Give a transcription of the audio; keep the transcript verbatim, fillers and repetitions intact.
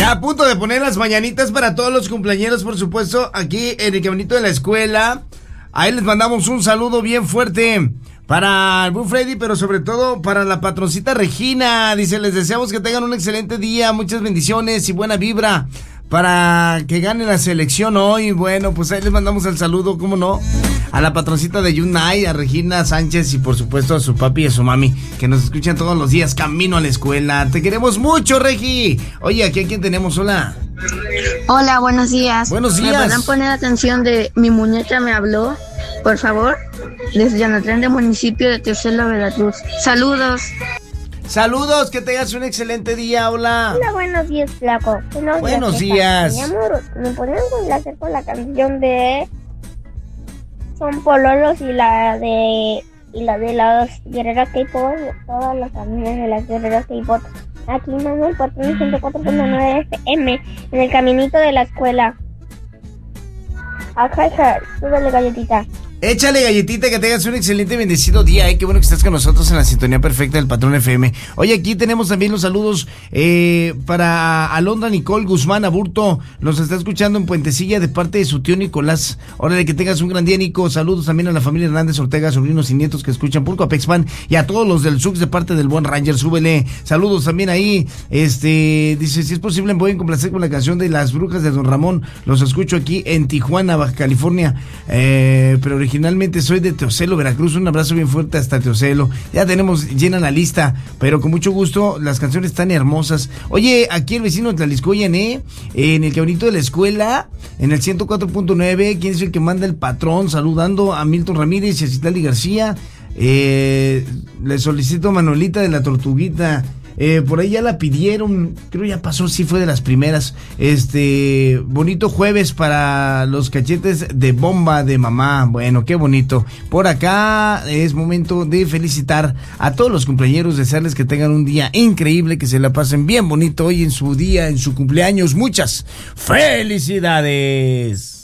Ya a punto de poner las mañanitas para todos los cumpleañeros, por supuesto, aquí en el caminito de la escuela. Ahí les mandamos un saludo bien fuerte para el Blue Freddy, pero sobre todo para la patroncita Regina. Dice, les deseamos que tengan un excelente día, muchas bendiciones y buena vibra para que gane la selección hoy. Bueno, pues ahí les mandamos el saludo, ¿cómo no? A la patroncita de Yunay, a Regina Sánchez y por supuesto a su papi y a su mami, que nos escuchan todos los días camino a la escuela. Te queremos mucho, Regi. Oye, ¿aquí a quién tenemos? Hola. Hola, buenos días. Buenos días. ¿Me podrán poner la canción de Mi muñeca me habló, por favor? Desde Yanatlán, de municipio de Teocelo, Veracruz. Saludos. Saludos, que tengas un excelente día, hola. Hola, buenos días, flaco. Buenos, buenos días. días. Mi amor, ¿me podrían complacer con la canción de Son Pololos y la de y la de las guerreras K-pop, todas las canciones de las guerreras K-pop? Aquí Manuel Patrón ciento cuatro punto nueve F M en el caminito de la escuela. Ajá, ajá, súbele galletita. Échale galletita, que tengas un excelente y bendecido día, eh. Qué bueno que estás con nosotros en la sintonía perfecta del Patrón F M. Oye, aquí tenemos también los saludos eh, para Alondra Nicole Guzmán Aburto. Nos está escuchando en Puentecilla de parte de su tío Nicolás. Órale, que tengas un gran día, Nico. Saludos también a la familia Hernández Ortega, sobrinos y nietos que escuchan Purco Apexpan, y a todos los del Sux de parte del buen Ranger. Súbele. Saludos también ahí. Este, dice, si es posible, me pueden complacer con la canción de Las Brujas de Don Ramón. Los escucho aquí en Tijuana, Baja California. Eh, pero originalmente soy de Teocelo, Veracruz. Un abrazo bien fuerte hasta Teocelo. Ya tenemos llena la lista, pero con mucho gusto, las canciones están hermosas. Oye, aquí el vecino de Tlaliscoyan, ¿eh? En el caminito de la escuela, en el ciento cuatro punto nueve, ¿quién es el que manda el patrón? Saludando a Milton Ramírez y a Citlali García. Eh, le solicito a Manuelita de la Tortuguita. Eh, por ahí ya la pidieron, creo ya pasó, sí fue de las primeras. Este, bonito jueves para los cachetes de bomba de mamá. Bueno, qué bonito. Por acá es momento de felicitar a todos los cumpleañeros, desearles que tengan un día increíble, que se la pasen bien bonito hoy en su día, en su cumpleaños. Muchas felicidades.